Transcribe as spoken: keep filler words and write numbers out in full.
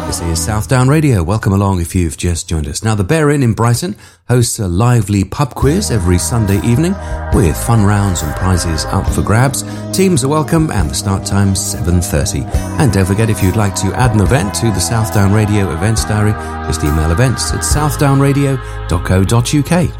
This is Southdown Radio. Welcome along if you've just joined us. Now, the Bear Inn in Brighton hosts a lively pub quiz every Sunday evening with fun rounds and prizes up for grabs. Teams are welcome and the start time's seven thirty. And don't forget, if you'd like to add an event to the Southdown Radio events diary, just email events at southdown radio dot co dot uk.